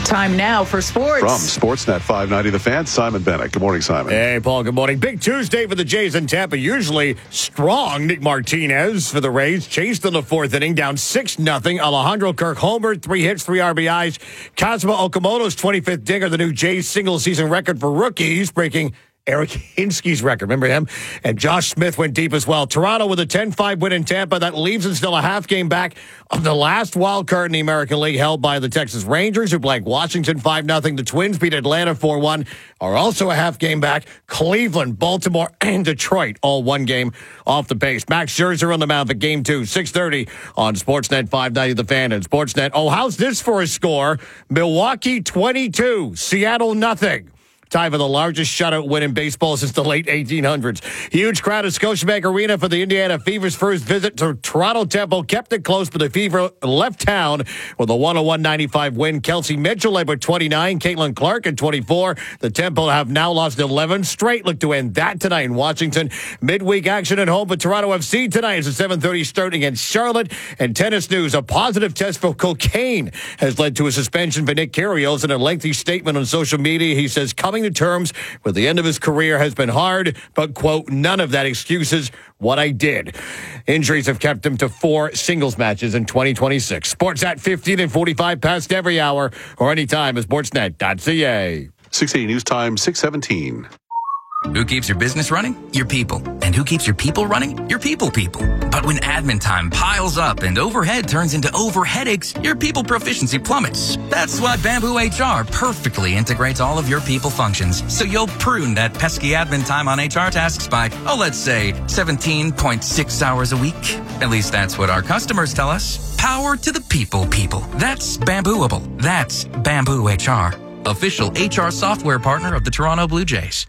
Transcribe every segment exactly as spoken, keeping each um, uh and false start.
Time now for sports. From Sportsnet five ninety The Fan, Simon Bennett. Good morning, Simon. Hey, Paul. Good morning. Big Tuesday for the Jays in Tampa. Usually strong. Nick Martinez for the Rays. Chased in the fourth inning, down six nothing. Alejandro Kirk homered, three hits, three R B Is. Kazuma Okamoto's twenty-fifth dinger, the new Jays single-season record for rookies, breaking Eric Hinsky's record. Remember him? And Josh Smith went deep as well. Toronto with a ten five win in Tampa. That leaves them still a half game back of the last wild card in the American League, held by the Texas Rangers, who blanked Washington five nothing. The Twins beat Atlanta four one. Are also a half game back. Cleveland, Baltimore, and Detroit, all one game off the pace. Max Scherzer on the mound for game two, six thirty on Sportsnet five ninety The Fan and Sportsnet. Oh, how's this for a score? Milwaukee twenty-two, Seattle nothing. Tie for the largest shutout win in baseball since the late eighteen hundreds. Huge crowd at Scotiabank Arena for the Indiana Fever's first visit to Toronto Temple. Kept it close, but the Fever left town with a one oh one ninety-five win. Kelsey Mitchell led with twenty-nine. Caitlin Clark at twenty-four. The Temple have now lost eleven straight. Look to end that tonight in Washington. Midweek action at home for Toronto F C tonight is a seven thirty start against Charlotte. And tennis news, a positive test for cocaine has led to a suspension for Nick Kyrgios. In a lengthy statement on social media, he says, coming to terms with the end of his career has been hard, but, quote, none of that excuses what I did. Injuries have kept him to four singles matches in twenty twenty-six. Sports at fifteen and forty-five past every hour or anytime at sportsnet dot c a. six eighty News Time, six seventeen. Who keeps your business running? Your people. And who keeps your people running? Your people people. But when admin time piles up and overhead turns into over headaches, your people proficiency plummets. That's why Bamboo H R perfectly integrates all of your people functions, so you'll prune that pesky admin time on H R tasks by, oh, let's say seventeen point six hours a week. At least that's what our customers tell us. Power to the people people. That's Bambooable. That's Bamboo H R. Official H R software partner of the Toronto Blue Jays.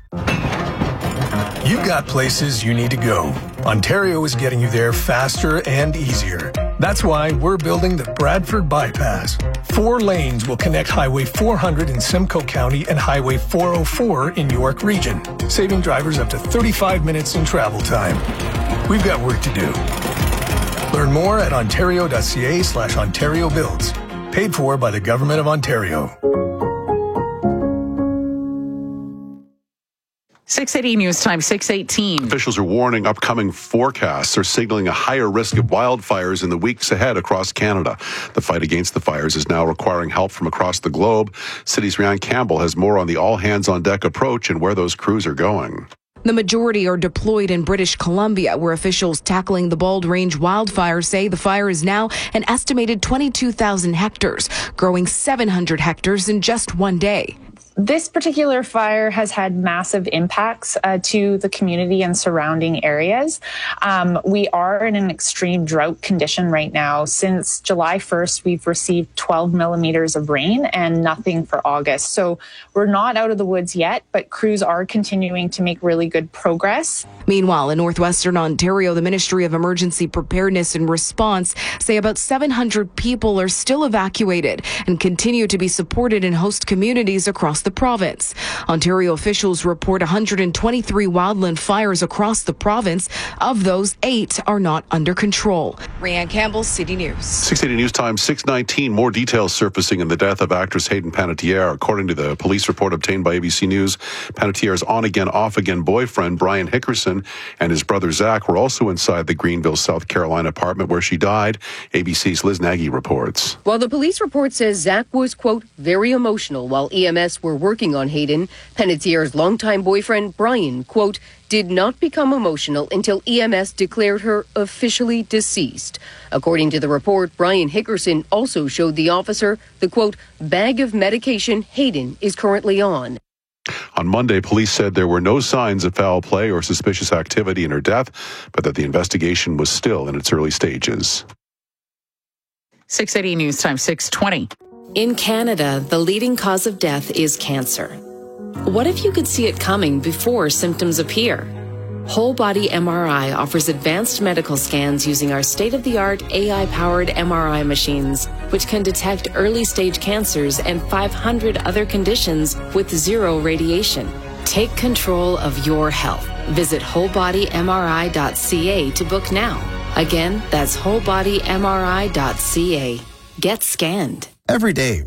You've got places you need to go. Ontario is getting you there faster and easier. That's why we're building the Bradford Bypass. Four lanes will connect Highway four hundred in Simcoe County and Highway four oh four in York Region, saving drivers up to thirty-five minutes in travel time. We've got work to do. Learn more at ontario.ca slash Ontario Builds. Paid for by the Government of Ontario. six eighty News Time, six eighteen. Officials are warning upcoming forecasts are signaling a higher risk of wildfires in the weeks ahead across Canada. The fight against the fires is now requiring help from across the globe. City's Rianne Campbell has more on the all-hands-on-deck approach and where those crews are going. The majority are deployed in British Columbia, where officials tackling the Bald Range wildfire say the fire is now an estimated twenty-two thousand hectares, growing seven hundred hectares in just one day. This particular fire has had massive impacts uh, to the community and surrounding areas. Um, we are in an extreme drought condition right now. Since July first, we've received twelve millimeters of rain and nothing for August. So we're not out of the woods yet, but crews are continuing to make really good progress. Meanwhile, in northwestern Ontario, the Ministry of Emergency Preparedness and Response say about seven hundred people are still evacuated and continue to be supported in host communities across the province. Ontario officials report one hundred twenty-three wildland fires across the province. Of those, eight are not under control. Rianne Campbell, City News. six eighty News Time, six nineteen. More details surfacing in the death of actress Hayden Panettiere. According to the police report obtained by A B C News, Panettiere's on-again, off-again boyfriend, Brian Hickerson, and his brother Zach were also inside the Greenville, South Carolina apartment where she died. A B C's Liz Nagy reports. While the police report says Zach was, quote, very emotional while E M S were working on Hayden, Panettiere's longtime boyfriend, Brian, quote, did not become emotional until E M S declared her officially deceased. According to the report, Brian Hickerson also showed the officer the, quote, bag of medication Hayden is currently on. On Monday, police said there were no signs of foul play or suspicious activity in her death, but that the investigation was still in its early stages. six eighty News Time, six twenty. In Canada, the leading cause of death is cancer. What if you could see it coming before symptoms appear? Whole Body M R I offers advanced medical scans using our state-of-the-art A I-powered M R I machines, which can detect early-stage cancers and five hundred other conditions with zero radiation. Take control of your health. Visit whole body M R I dot c a to book now. Again, that's whole body M R I dot c a. Get scanned. Every day,